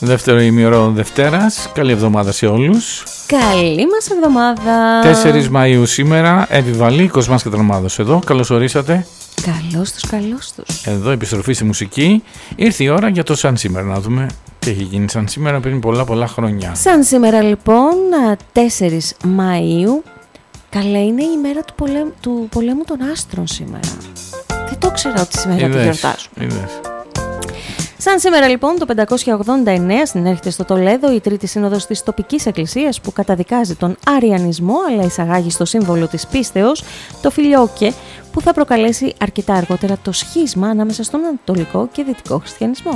Δεύτερο ημιώρο Δευτέρας. Καλή εβδομάδα σε όλους. Καλή μας εβδομάδα. 4 Μαΐου σήμερα. Επιβαλή Κοσμάς Κατραμάδος εδώ. Καλώς ορίσατε. Καλώς τους. Εδώ επιστροφή στη μουσική. Ήρθε η ώρα για το σαν σήμερα. Να δούμε τι έχει γίνει σαν σήμερα πριν πολλά χρόνια. Σαν σήμερα λοιπόν 4 Μαΐου. Καλά, είναι η μέρα του πολέμου των άστρων σήμερα. Δεν το ξέρα ότι σήμερα τη γιορτάζουν. Σαν σήμερα λοιπόν το 589 συνέρχεται στο Τολέδο η τρίτη σύνοδος της τοπικής εκκλησίας που καταδικάζει τον αριανισμό αλλά εισαγάγει στο σύμβολο της πίστεως το φιλιόκε που θα προκαλέσει αρκετά αργότερα το σχίσμα ανάμεσα στον ανατολικό και δυτικό χριστιανισμό.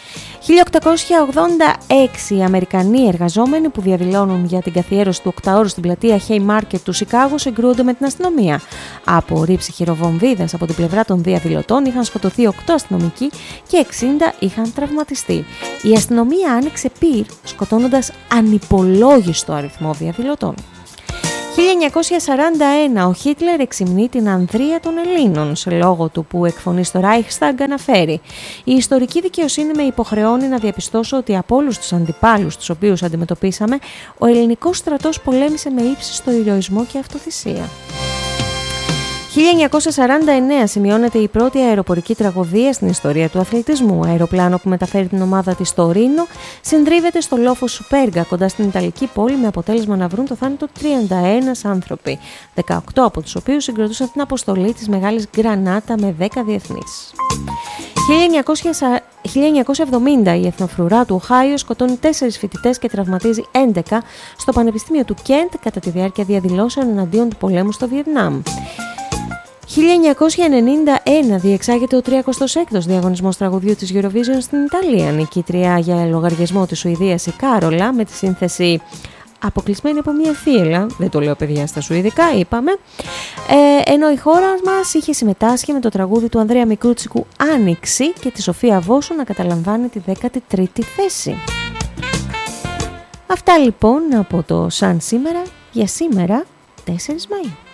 1886 οι Αμερικανοί εργαζόμενοι που διαδηλώνουν για την καθιέρωση του 8ωρου στην πλατεία Haymarket του Σικάγο συγκρούονται με την αστυνομία. Από ρήψη χειροβομβίδας από την πλευρά των διαδηλωτών είχαν σκοτωθεί 8 αστυνομικοί και 60 είχαν τραυματιστεί. Η αστυνομία άνοιξε πυρ σκοτώνοντας ανυπολόγιστο αριθμό διαδηλωτών. 1941 ο Χίτλερ εξυμνεί την ανδρεία των Ελλήνων σε λόγο του που εκφωνεί στο Reichstag αναφέρει «Η ιστορική δικαιοσύνη με υποχρεώνει να διαπιστώσω ότι από όλους τους αντιπάλους τους οποίους αντιμετωπίσαμε ο ελληνικός στρατός πολέμησε με ύψιστο ηρωισμό και αυτοθυσία». 1949 σημειώνεται η πρώτη αεροπορική τραγωδία στην ιστορία του αθλητισμού. Αεροπλάνο που μεταφέρει την ομάδα της στο Ρήνο συντρίβεται στο λόφο Σουπέργα κοντά στην Ιταλική πόλη με αποτέλεσμα να βρουν το θάνατο 31 άνθρωποι, 18 από τους οποίους συγκροτούσαν την αποστολή της Μεγάλης Γκρανάτα με 10 διεθνείς. 1970 η εθνοφρουρά του Οχάιο σκοτώνει 4 φοιτητές και τραυματίζει 11 στο Πανεπιστήμιο του Κέντ κατά τη διάρκεια διαδηλώσεων εναντίον του πολέμου στο Βιετνάμ. 1991 διεξάγεται ο 36ος διαγωνισμός τραγουδιού της Eurovision στην Ιταλία. Νικήτρια για λογαριασμό της Σουηδίας η Κάρολα με τη σύνθεση «Αποκλεισμένη από μια θύελα», δεν το λέω παιδιά στα σουηδικά, είπαμε, ενώ η χώρα μας είχε συμμετάσχει με το τραγούδι του Ανδρέα Μικρούτσικου «Άνοιξη» και τη Σοφία Βόσου να καταλαμβάνει τη 13η θέση. Αυτά λοιπόν από το σαν σήμερα για σήμερα 4 Μαΐου.